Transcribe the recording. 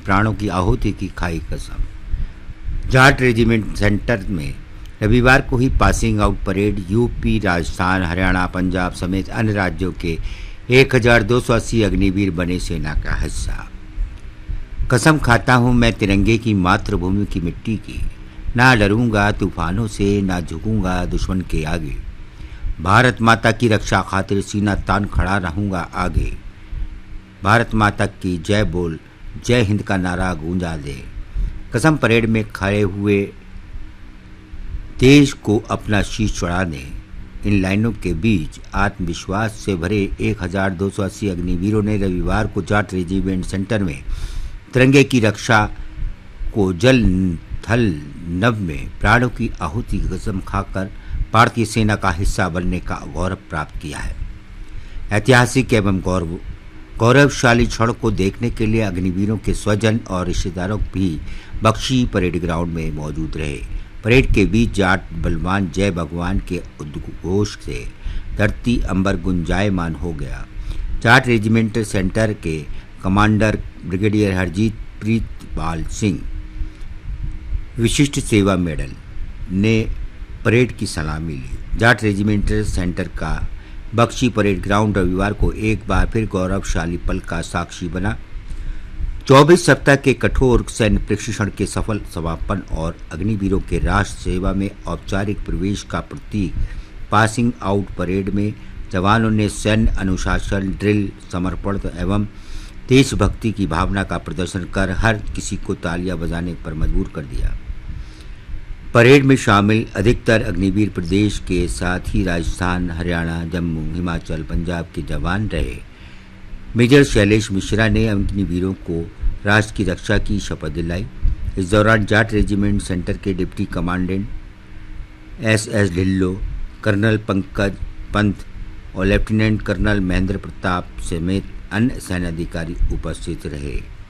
प्राणों की आहुति की खाई कसम। जाट रेजिमेंट सेंटर में रविवार को ही passing out parade UP, Rajasthan, Haryana, Punjab समेत अन्य राज्यों के 1280 अग्निवीर बने सेना का हिस्सा। कसम खाता हूँ मैं तिरंगे की, मातृभूमि की मिट्टी की, ना डरूंगा तूफानों से, ना झुकूंगा दुश्मन के आगे। भारत माता की रक्षा खातिर सीना तान खड़ा रहूंगा आगे। भारत माता की जय बोल, जय हिंद का नारा गूंजा दे। कसम परेड में खड़े हुए देश को अपना शीश चढ़ा दें। इन लाइनों के बीच आत्मविश्वास से भरे 1280 अग्निवीरों ने रविवार को जाट रेजिमेंट सेंटर में तिरंगे की रक्षा को जल थल नभ में प्राणों की आहुति की कसम खाकर भारतीय सेना का हिस्सा बनने का गौरव प्राप्त किया है। ऐतिहासिक एवं गौरवशाली क्षण को देखने के लिए अग्निवीरों के स्वजन और रिश्तेदारों भी बख्शी परेड ग्राउंड में मौजूद रहे। परेड के बीच जाट बलवान जय भगवान के उद्घोष से धरती अंबर गुंजायमान हो गया। जाट रेजिमेंट सेंटर के कमांडर ब्रिगेडियर हरजीत प्रीतपाल सिंह विशिष्ट सेवा मेडल ने परेड की सलामी ली। जाट रेजिमेंटल सेंटर का बख्शी परेड ग्राउंड रविवार को एक बार फिर गौरवशाली पल का साक्षी बना। 24 सप्ताह के कठोर सैन्य प्रशिक्षण के सफल समापन और अग्निवीरों के राष्ट्र सेवा में औपचारिक प्रवेश का प्रतीक पासिंग आउट परेड में जवानों ने सैन्य अनुशासन, ड्रिल, समर्पण एवं देशभक्ति की भावना का प्रदर्शन कर हर किसी को तालियां बजाने पर मजबूर कर दिया। परेड में शामिल अधिकतर अग्निवीर प्रदेश के साथ ही राजस्थान, हरियाणा, जम्मू, हिमाचल, पंजाब के जवान रहे। मेजर शैलेश मिश्रा ने अग्निवीरों को राष्ट्र की रक्षा की शपथ दिलाई। इस दौरान जाट रेजिमेंट सेंटर के deputy commandant SS Dhillon, colonel Pankaj Pant और लेफ्टिनेंट कर्नल महेंद्र प्रताप समेत अन्य सैन्य अधिकारी उपस्थित रहे।